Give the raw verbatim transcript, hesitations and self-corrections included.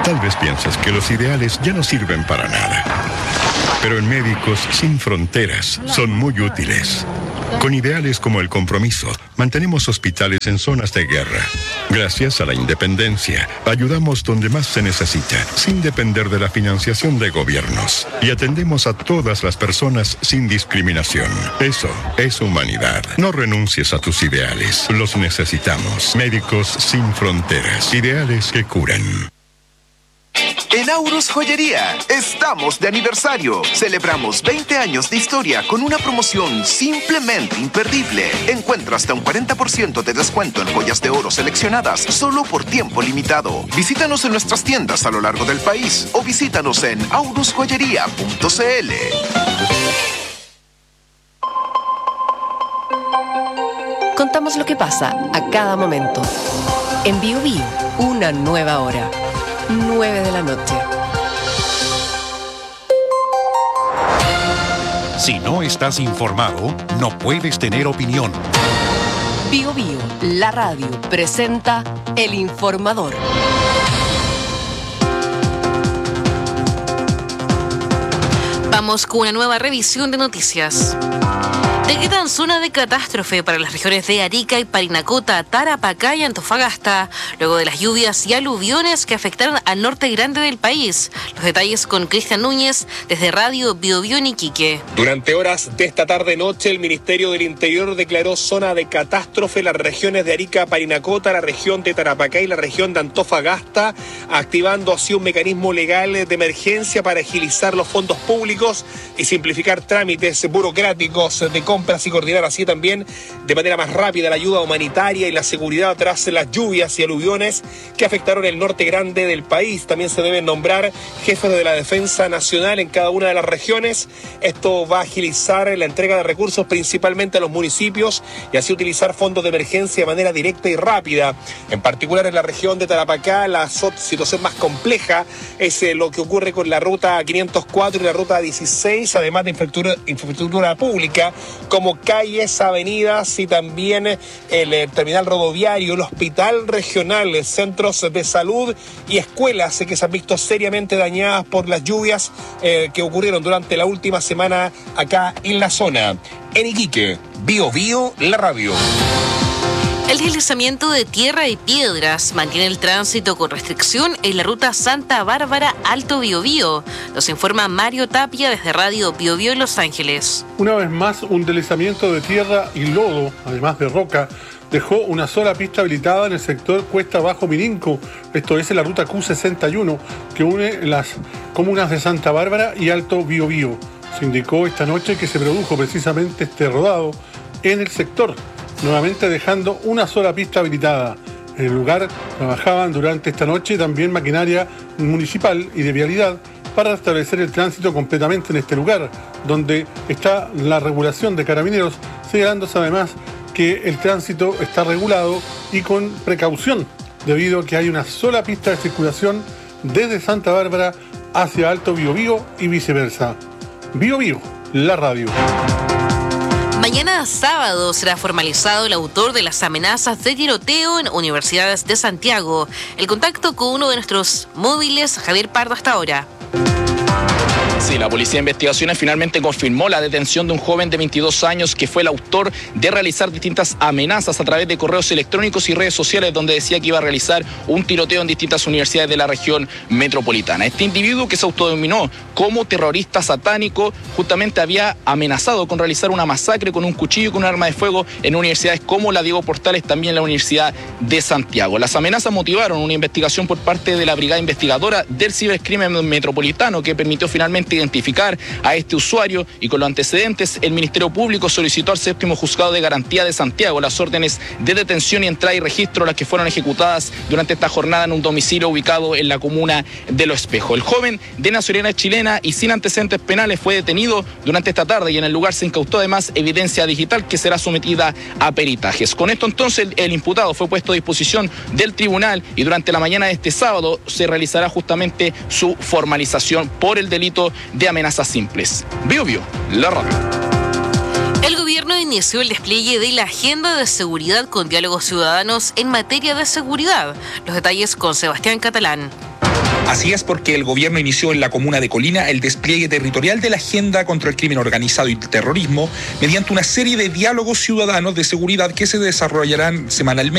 Tal vez piensas que los ideales ya no sirven para nada. Pero en Médicos Sin Fronteras son muy útiles. Con ideales como el compromiso, mantenemos hospitales en zonas de guerra. Gracias a la independencia, ayudamos donde más se necesita, sin depender de la financiación de gobiernos. Y atendemos a todas las personas sin discriminación. Eso es humanidad. No renuncies a tus ideales. Los necesitamos. Médicos Sin Fronteras. Ideales que curan. En Aurus Joyería estamos de aniversario. Celebramos veinte años de historia con una promoción simplemente imperdible. Encuentra hasta un cuarenta por ciento de descuento en joyas de oro seleccionadas solo por tiempo limitado. Visítanos en nuestras tiendas a lo largo del país o visítanos en aurus joyería punto c l. Contamos lo que pasa a cada momento. En Bio Bio, una nueva hora. nueve de la noche. Si no estás informado, no puedes tener opinión. Bio Bio, la radio, presenta El Informador. Vamos con una nueva revisión de noticias. Decretan zona de catástrofe para las regiones de Arica y Parinacota, Tarapacá y Antofagasta, luego de las lluvias y aluviones que afectaron al norte grande del país. Los detalles con Cristian Núñez, desde Radio Bio Bio en Iquique. Durante horas de esta tarde-noche, el Ministerio del Interior declaró zona de catástrofe las regiones de Arica, Parinacota, la región de Tarapacá y la región de Antofagasta, activando así un mecanismo legal de emergencia para agilizar los fondos públicos y simplificar trámites burocráticos de compras y coordinar así también de manera más rápida la ayuda humanitaria y la seguridad tras las lluvias y aluviones que afectaron el norte grande del país. También se deben nombrar jefes de la Defensa Nacional en cada una de las regiones. Esto va a agilizar la entrega de recursos principalmente a los municipios y así utilizar fondos de emergencia de manera directa y rápida. En particular en la región de Tarapacá, la situación más compleja es lo que ocurre con la ruta quinientos cuatro y la ruta dieciséis, además de infraestructura, infraestructura pública, como calles, avenidas y también el terminal rodoviario, el hospital regional, centros de salud y escuelas que se han visto seriamente dañadas por las lluvias eh, que ocurrieron durante la última semana acá en la zona. En Iquique, Bio Bio, la radio. El deslizamiento de tierra y piedras mantiene el tránsito con restricción en la ruta Santa Bárbara Alto Biobío. Nos informa Mario Tapia desde Radio Bio Bio en Los Ángeles. Una vez más, un deslizamiento de tierra y lodo, además de roca, dejó una sola pista habilitada en el sector Cuesta Bajo Mirinco. Esto es en la ruta Q sesenta y uno, que une las comunas de Santa Bárbara y Alto Biobío. Se indicó esta noche que se produjo precisamente este rodado en el sector, nuevamente dejando una sola pista habilitada. En el lugar trabajaban durante esta noche también maquinaria municipal y de vialidad para restablecer el tránsito completamente en este lugar, donde está la regulación de carabineros, señalándose además que el tránsito está regulado y con precaución, debido a que hay una sola pista de circulación desde Santa Bárbara hacia Alto Biobío y viceversa. Bio Bio, la radio. Mañana sábado será formalizado el autor de las amenazas de tiroteo en universidades de Santiago. El contacto con uno de nuestros móviles, Javier Pardo, hasta ahora. Sí, la Policía de Investigaciones finalmente confirmó la detención de un joven de veintidós años que fue el autor de realizar distintas amenazas a través de correos electrónicos y redes sociales donde decía que iba a realizar un tiroteo en distintas universidades de la región metropolitana. Este individuo, que se autodenominó como terrorista satánico, justamente había amenazado con realizar una masacre con un cuchillo y con un arma de fuego en universidades como la Diego Portales, también en la Universidad de Santiago. Las amenazas motivaron una investigación por parte de la Brigada Investigadora del Cibercrimen Metropolitano, que permitió finalmente identificar a este usuario, y con los antecedentes el Ministerio Público solicitó al séptimo Juzgado de Garantía de Santiago las órdenes de detención y entrada y registro, las que fueron ejecutadas durante esta jornada en un domicilio ubicado en la comuna de Lo Espejo. El joven, de nacionalidad chilena y sin antecedentes penales, fue detenido durante esta tarde y en el lugar se incautó además evidencia digital que será sometida a peritajes. Con esto entonces el, el imputado fue puesto a disposición del tribunal y durante la mañana de este sábado se realizará justamente su formalización por el delito de amenazas simples. Bio Bio, la radio. El gobierno inició el despliegue de la agenda de seguridad con diálogos ciudadanos en materia de seguridad. Los detalles con Sebastián Catalán. Así es, porque el gobierno inició en la comuna de Colina el despliegue territorial de la agenda contra el crimen organizado y el terrorismo mediante una serie de diálogos ciudadanos de seguridad que se desarrollarán semanalmente